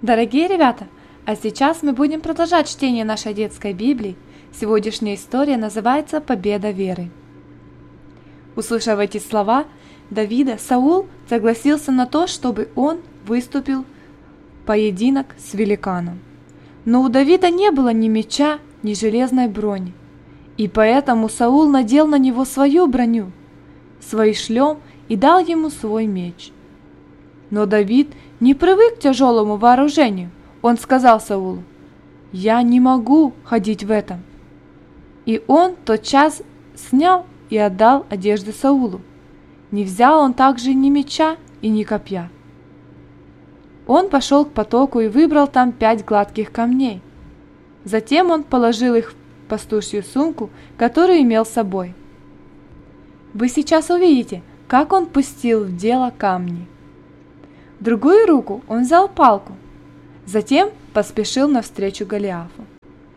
Дорогие ребята, а сейчас мы будем продолжать чтение нашей детской Библии. Сегодняшняя история называется «Победа веры». Услышав эти слова Давида, Саул согласился на то, чтобы он выступил в поединок с великаном. Но у Давида не было ни меча, ни железной брони, и поэтому Саул надел на него свою броню, свой шлем и дал ему свой меч. Но Давид не привык к тяжелому вооружению. Он сказал Саулу: «Я не могу ходить в этом». И он тотчас снял и отдал одежды Саулу. Не взял он также ни меча и ни копья. Он пошел к потоку и выбрал там 5 гладких камней. Затем он положил их в пастушью сумку, которую имел с собой. Вы сейчас увидите, как он пустил в дело камни. В другую руку он взял палку, затем поспешил навстречу Голиафу.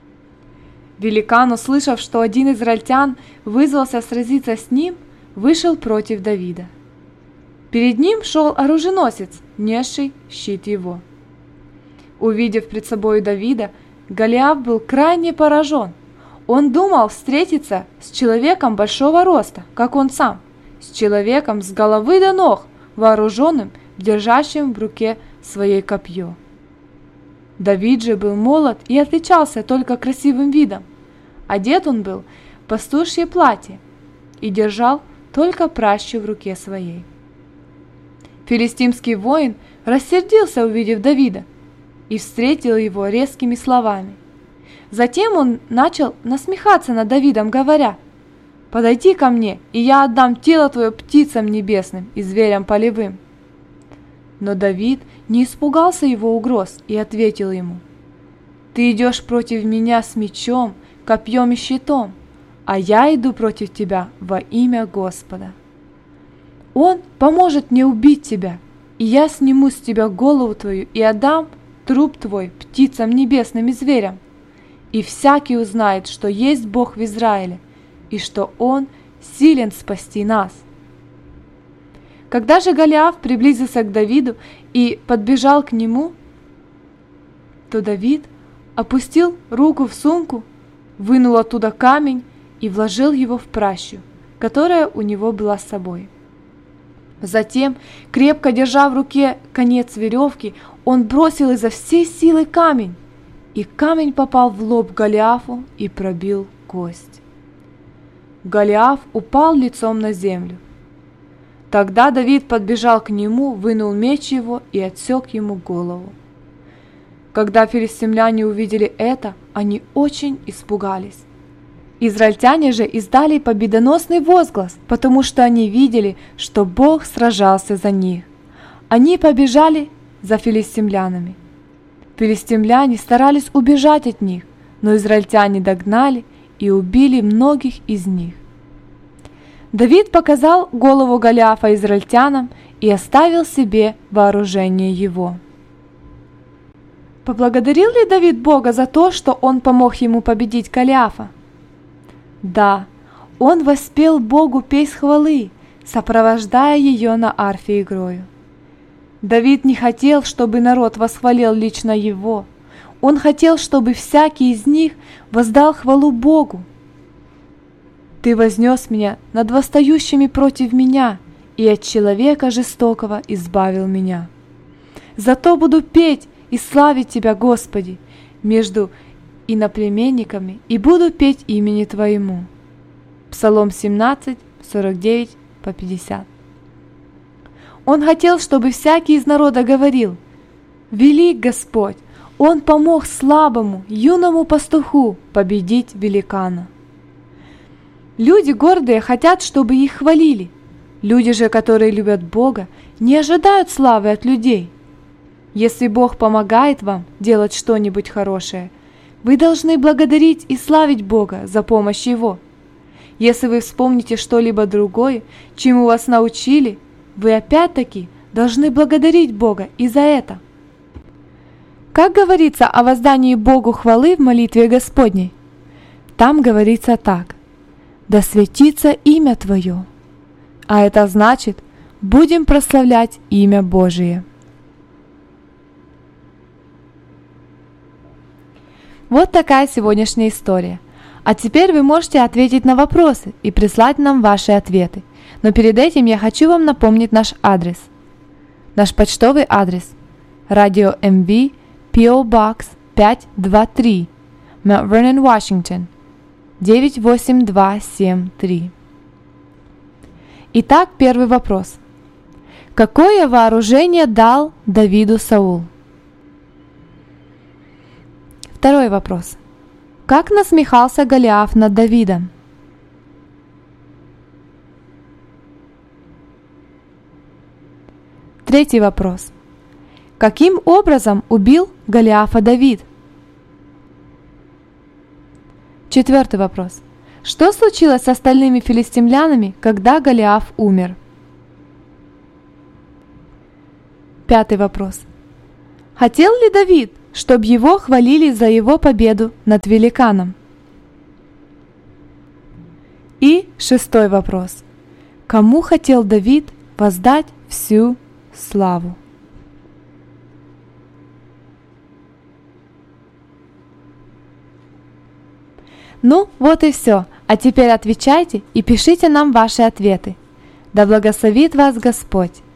Великан, услышав, что один из израильтян вызвался сразиться с ним, вышел против Давида. Перед ним шел оруженосец, несший щит его. Увидев пред собой Давида, Голиаф был крайне поражен. Он думал встретиться с человеком большого роста, как он сам, с человеком с головы до ног, вооруженным, держащим в руке свое копье. Давид же был молод и отличался только красивым видом. Одет он был в пастушье платье и держал только пращу в руке своей. Филистимский воин рассердился, увидев Давида, и встретил его резкими словами. Затем он начал насмехаться над Давидом, говоря: «Подойди ко мне, и я отдам тело твое птицам небесным и зверям полевым». Но Давид не испугался его угроз и ответил ему: «Ты идешь против меня с мечом, копьем и щитом, а я иду против тебя во имя Господа. Он поможет мне убить тебя, и я сниму с тебя голову твою и отдам труп твой птицам небесным и зверям, и всякий узнает, что есть Бог в Израиле, и что Он силен спасти нас». Когда же Голиаф приблизился к Давиду и подбежал к нему, то Давид опустил руку в сумку, вынул оттуда камень и вложил его в пращу, которая у него была с собой. Затем, крепко держа в руке конец веревки, он бросил изо всей силы камень, и камень попал в лоб Голиафу и пробил кость. Голиаф упал лицом на землю. Тогда Давид подбежал к нему, вынул меч его и отсек ему голову. Когда филистимляне увидели это, они очень испугались. Израильтяне же издали победоносный возглас, потому что они видели, что Бог сражался за них. Они побежали за филистимлянами. Филистимляне старались убежать от них, но израильтяне догнали и убили многих из них. Давид показал голову Голиафа израильтянам и оставил себе вооружение его. Поблагодарил ли Давид Бога за то, что он помог ему победить Голиафа? Да, он воспел Богу песнь хвалы, сопровождая ее на арфе игрою. Давид не хотел, чтобы народ восхвалил лично его. Он хотел, чтобы всякий из них воздал хвалу Богу. «Ты вознес меня над восстающими против меня, и от человека жестокого избавил меня. Зато буду петь и славить Тебя, Господи, между иноплеменниками, и буду петь имени Твоему». Псалом 17, 49-50. Он хотел, чтобы всякий из народа говорил: «Велик Господь, Он помог слабому, юному пастуху победить великана». Люди гордые хотят, чтобы их хвалили. Люди же, которые любят Бога, не ожидают славы от людей. Если Бог помогает вам делать что-нибудь хорошее, вы должны благодарить и славить Бога за помощь Его. Если вы вспомните что-либо другое, чему вас научили, вы опять-таки должны благодарить Бога и за это. Как говорится о воздании Богу хвалы в молитве Господней? Там говорится так: «Да светится имя Твое». А это значит, будем прославлять имя Божие. Вот такая сегодняшняя история. А теперь вы можете ответить на вопросы и прислать нам ваши ответы. Но перед этим я хочу вам напомнить наш адрес. Наш почтовый адрес. Radio MV, PO Box 523, Mount Vernon, Washington, 98273. Итак, первый вопрос. Какое вооружение дал Давиду Саул? Второй вопрос. Как насмехался Голиаф над Давидом? Третий вопрос. Каким образом убил Голиафа Давид? Четвертый вопрос. Что случилось с остальными филистимлянами, когда Голиаф умер? Пятый вопрос. Хотел ли Давид, чтобы его хвалили за его победу над великаном? И шестой вопрос. Кому хотел Давид воздать всю славу? Ну, вот и все. А теперь отвечайте и пишите нам ваши ответы. Да благословит вас Господь!